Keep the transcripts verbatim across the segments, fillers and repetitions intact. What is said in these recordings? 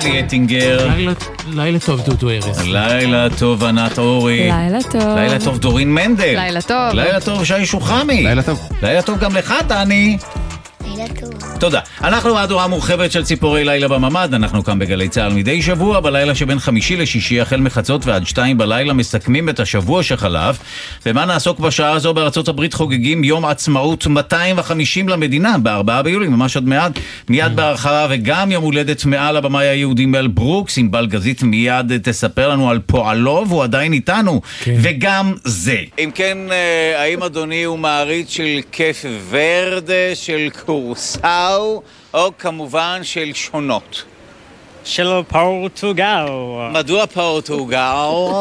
אבי אטינגר. לילה טוב דודו ארז. לילה טוב ענת אורי. לילה טוב. לילה טוב דורין מנדל. לילה טוב. לילה טוב שי שוחמי. לילה טוב. לילה טוב גם לך דני. לילה טוב. תודה. אנחנו מהדורה מורחבת של ציפורי לילה בממד. אנחנו כאן בגלי צהל מדי שבוע, בלילה שבין חמישי לשישי החל מחצות ועד שתיים בלילה מסכמים את השבוע שחלף. ומה נעסוק בשעה הזו? בארצות הברית חוגגים יום עצמאות מאתיים וחמישים למדינה בארבעה ביולי, ממש עוד מעט. מיד בהרחבה, וגם יום הולדת מעל הבמאי היהודי מל ברוקס, עם בלגזית מיד תספר לנו על פועלו, והוא עדיין איתנו. כן. וגם זה. אם כן, האם אדוני הוא מעריץ של קף ורד, של קורסאו, או כמובן של שונות? של פורטוגל. מדוע פורטוגל?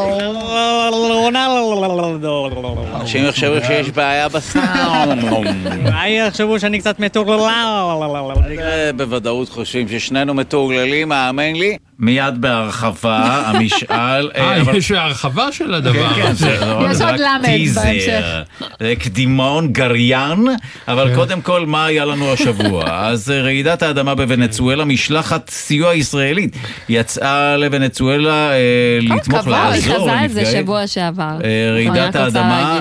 אנשים יחשבו שיש בעיה בסאונד. אולי יחשבו שאני קצת מטורלל. בוודאות חושבים ששנינו מטורללים, האמן לי. מיד בהרחבה, המשאל... אה, יש הרחבה של הדבר. יש עוד למד בהמשך. זה קדימון גריין, אבל קודם כל, מה היה לנו השבוע? אז רעידת האדמה בוונצואלה, משלחת סיוע ישראלית, יצאה לוונצואלה לתמוך לעזור. חזר על זה שבוע שעבר. רעידת האדמה,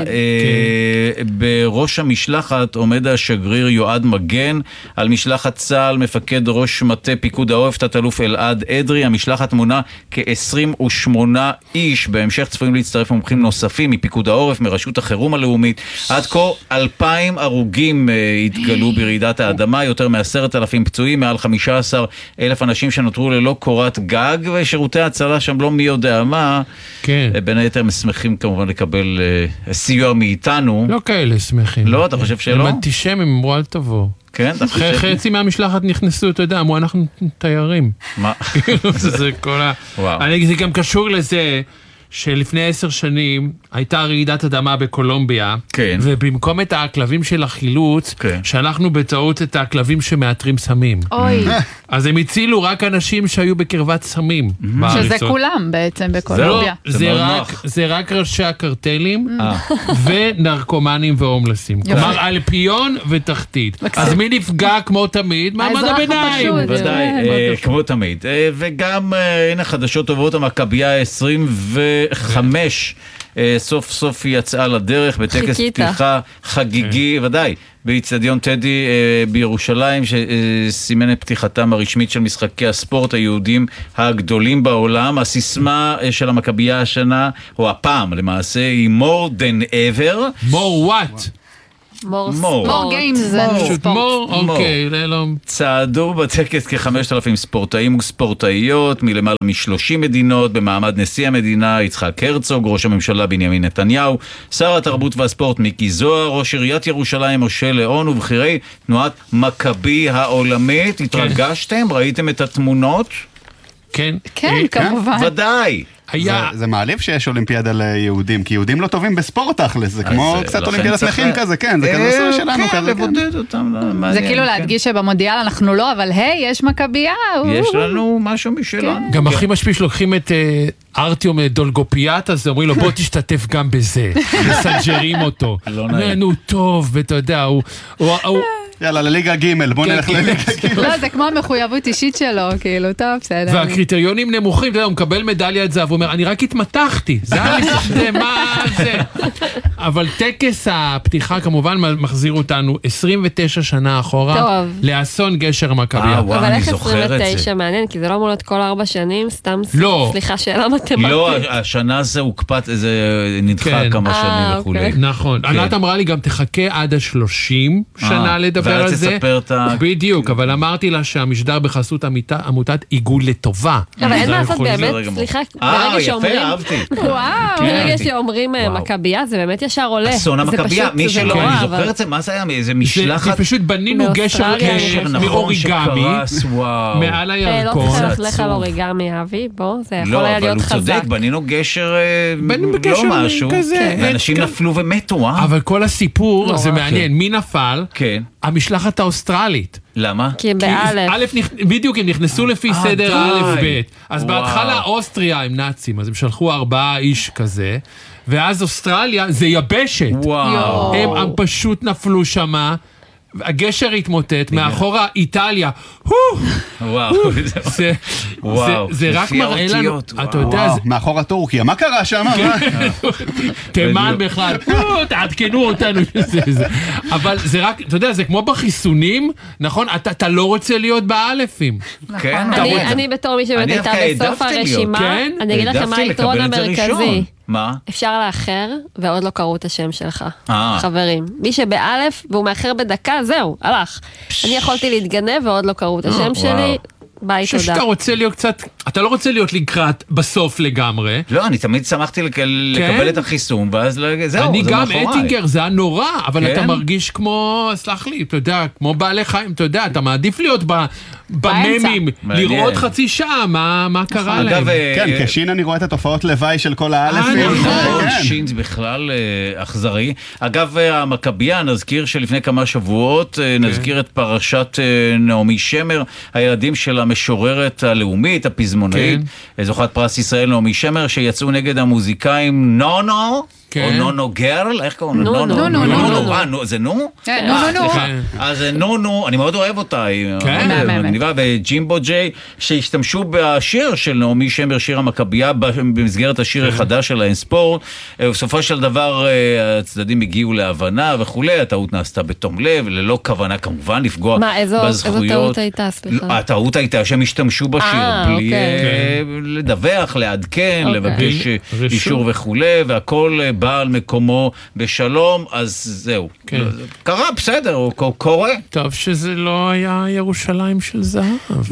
בראש המשלחת עומד השגריר יועד מגן, על משלחת צה"ל מפקד ראש מטה פיקוד העורף, תת-אלוף אלעד אדרי. המשלחת מונה כ-עשרים ושמונה איש, בהמשך צפויים להצטרף מומחים נוספים מפיקוד העורף, מרשות החירום הלאומית. עד כה אלפיים הרוגים התגלו ברעידת האדמה, יותר מעשרת אלפים פצועים, מעל חמישה עשר אלף אנשים שנותרו ללא קורת גג, ושירותי הצלה שם לא מי יודע מה. כן. בין היתר שמחים כמובן לקבל סיוע מאיתנו. לא כאלה שמחים. לא, אתה חושב שלא? הם אנטישמים, אמרו אל תבוא. כן, אתה חושב... חצי מהמשלחת נכנסו, אתה יודע, אמרו אנחנו תיירים. מה? זה כל ה... זה גם קשור לזה שלפני עשר שנים הייתה רעידת אדמה בקולומביה, כן. ובמקום את הכלבים של החילוץ, כן. שלחנו בטעות את הכלבים שמאתרים סמים. אוי. אז הם הצילו רק אנשים שהיו בקרבת סמים. שזה כולם בעצם בקולומביה. זה, זה, רק, זה רק ראשי הקרטלים ונרקומנים והומלסים. כלומר, אלפיון ותחתית. אז מי נפגע כמו תמיד? מעמד הביניים. ודאי, כמו תמיד. וגם, הנה חדשות טובות, המכבייה עשרים וחמש סוף סוף יצאה לדרך בטקס פתיחה חגיגי, ודאי, באצטדיון טדי בירושלים, שסימן את פתיחתם הרשמית של משחקי הספורט היהודים הגדולים בעולם. הסיסמה של המכבייה השנה, או הפעם למעשה, היא more than ever. more what? more games than sport. אוקיי, לא... צעדו בטקס כ-חמשת אלפים ספורטאים וספורטאיות מלמעלה מ-שלושים מדינות, במעמד נשיא המדינה יצחק הרצוג, ראש הממשלה בנימין נתניהו, שר התרבות והספורט מיקי זוהר, ראש עיריית ירושלים משה ליאון, ובכירי תנועת מכבי העולמית. התרגשתם? ראיתם את התמונות? כן. כן, כמובן. ודאי. היה... זה, זה מעליב שיש אולימפיאדה ליהודים, כי יהודים לא טובים בספורט תכלס, זה כמו זה, קצת אולימפיאדת נכים כזה, כן, זה כזה סוג שלנו כן, כזה. לבודד אותם, זה כאילו להדגיש שבמונדיאל אנחנו לא, אבל היי, יש מכבייה. יש לנו משהו משלנו. גם הכי משפיש לוקחים את ארטיום דולגופיאט, אז אומרים לו בוא תשתתף גם בזה, מסנג'רים אותו. נו טוב, ואתה יודע, הוא... יאללה, לליגה ג' בוא נלך לליגה ג'. לא, זה כמו המחויבות אישית שלו, כאילו, טוב, בסדר. והקריטריונים נמוכים, אתה יודע, הוא מקבל מדליית זהב, הוא אומר, אני רק התמתחתי, זה היה לי, מה זה? אבל טקס הפתיחה כמובן מחזיר אותנו עשרים ותשע שנה אחורה, לאסון גשר המכבייה. אבל איך עשרים ותשע מעניין, כי זה לא אמור להיות כל ארבע שנים, סתם סליחה שאלה מתמטית. לא, השנה זה הוקפט, זה נדחה כמה שנים וכולי. נכון, ענת אמרה לי גם תחכה עד השלושים שנה לדבר על זה. בדיוק, אבל אמרתי לה שהמשדר בחסות עמותת עיגול לטובה. אבל אין לעשות באמת, סליחה, ברגע שאומרים... יפה, אהבתי. וואו, ברגע שאומרים מכבייה, זה באמת ישר עולה. אסון המכבייה, מי שלא, אני זוכר את זה, מה זה היה? איזה משלחת? זה פשוט בנינו גשר מאוריגמי, מעל הירקון. לא צריך לך על אוריגמי, אבי, בוא, זה יכול היה להיות חזק. לא, אבל הוא צודק, בנינו גשר לא משהו, ואנשים נפלו ומתו, אה? אבל כל הסיפור, זה מעניין, מי נפל? כן. המשלחת האוסטרלית. למה? כי הם באלף. בדיוק, הם נכנסו לפי סדר א' ב'. אז בהתחלה אוסטריה הם נאצים, אז הם שלחו ארבעה איש כזה, ואז אוסטרליה זה יבשת. וואו. הם פשוט נפלו שמה, הגשר התמוטט, מאחורה איטליה, וואו, זה רק מראה לנו, אתה יודע, מאחורה טורקיה, מה קרה שם? תימן בכלל, תעדכנו אותנו, אבל זה רק, אתה יודע, זה כמו בחיסונים, נכון? אתה לא רוצה להיות באלפים. אני בתור מי שבאמת הייתה בסוף הרשימה, אני אגיד לכם מה היתרון המרכזי. מה? אפשר לאחר, ועוד לא קראו את השם שלך. חברים. מי שבאלף, והוא מאחר בדקה, זהו, הלך. אני יכולתי להתגנב, ועוד לא קראו את השם שלי. ביי, תודה. שאתה רוצה להיות קצת, אתה לא רוצה להיות לקראת בסוף לגמרי. לא, אני תמיד שמחתי לקבל את החיסון, ואז זהו, אני גם אטינגר, זה היה נורא, אבל אתה מרגיש כמו, סלח לי, אתה יודע, כמו בעלי חיים, אתה יודע, אתה מעדיף להיות בממים, לראות חצי שעה, מה קרה להם. כן, כשין אני רואה את התופעות לוואי של כל האלפים. שין זה בכלל אכזרי. אגב, המכבייה, נזכיר שלפני כמה שבועות, נזכיר את פרשת נעמי שמר, הילדים של המשוררת הלאומית, הפזמונאית, זוכת פרס ישראל נעמי שמר, שיצאו נגד המוזיקאים נונו, או נונו גרל, איך קוראים? נו, נו, נו, נו, נו, זה נו? כן, נו, נו, נו. אז זה נו, נו, אני מאוד אוהב אותה, מגניבה, וג'ימבו ג'יי, שהשתמשו בשיר של נעמי שמר, שיר המכבייה, במסגרת השיר החדש של האינספורט, ובסופו של דבר הצדדים הגיעו להבנה וכולי, הטעות נעשתה בתום לב, ללא כוונה כמובן לפגוע בזכויות. מה, איזו טעות הייתה, סליחה? הטעות הייתה שהם השתמשו בשיר, בלי לדווח, לעדכן, לבקש אישור וכולי, והכל בא על מקומו בשלום, אז זהו. קרה, בסדר, הוא קורה. טוב שזה לא היה ירושלים של זהב.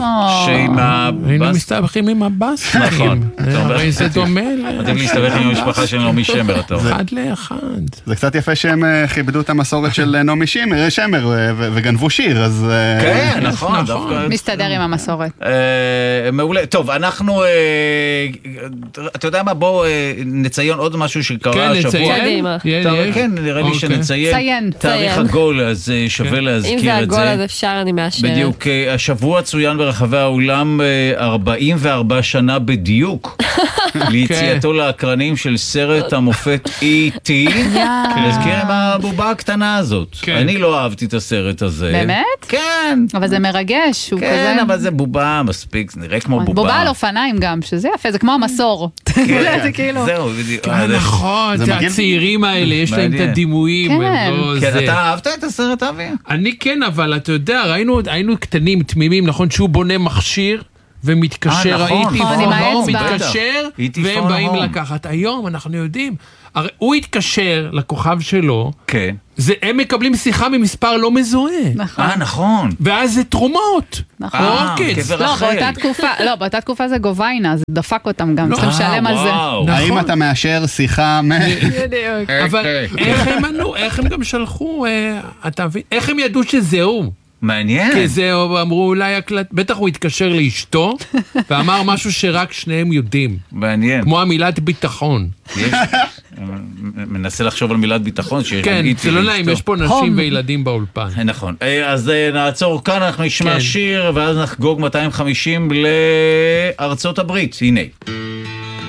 היינו מסתבכים עם הבאסים. נכון. הרי זה דומה. עדיף להסתבך עם המשפחה של נעמי שמר, אתה אומר. אחד לאחד. זה קצת יפה שהם כיבדו את המסורת של נעמי שמר וגנבו שיר, אז... כן, נכון. מסתדר עם המסורת. מעולה. טוב, אנחנו... אתה יודע מה? בואו נציין עוד משהו שקרה השבוע. קדימה. כן, נראה לי שנציין. תאריך עגול, אז שווה להזכיר את זה. אם זה עגול, אז אפשר, אני מאשרת. בדיוק. השבוע צוין ברחבי העולם ארבעים וארבע שנה בדיוק ליציאתו לאקרנים של סרט המופת אי טי. להזכיר עם הבובה הקטנה הזאת. אני לא אהבתי את הסרט הזה. באמת? כן. אבל זה מרגש. כן, אבל זה בובה מספיק, זה נראה כמו בובה. בובה על אופניים גם, שזה יפה, זה כמו המסור. זה כאילו... זהו, בדיוק. נכון, זה הצעירים האלה, יש להם את הדימויים. כן, אתה אהבת את הסרט, אבי? אני כן, אבל אתה יודע, היינו קטנים, תמימים, נכון, שהוא בונה מכשיר, ומתקשר, הייתי פון, מתקשר, והם באים לקחת. היום אנחנו יודעים, הרי הוא התקשר לכוכב שלו, כן. זה, הם מקבלים שיחה ממספר לא מזוהה. נכון. אה, נכון. ואז זה תרומות. נכון. אה, קבר לא, אחרי. באותה תקופה, לא, באותה תקופה זה גוביינה, זה דפק אותם גם, צריכים לשלם על זה. האם אתה מאשר שיחה מ... בדיוק. אבל איך הם ענו, איך הם גם שלחו, אתה מבין, איך הם ידעו שזהו? מעניין. כי זה אמרו אולי הקלט, בטח הוא התקשר לאשתו, ואמר משהו שרק שניהם יודעים. מעניין. כמו המילת ביטחון. יש, מנסה לחשוב על מילת ביטחון. כן, זה לא נעים, יש פה נשים וילדים באולפן. נכון. אז נעצור כאן, אנחנו נשמע שיר, ואז נחגוג מאתיים וחמישים לארצות הברית. הנה.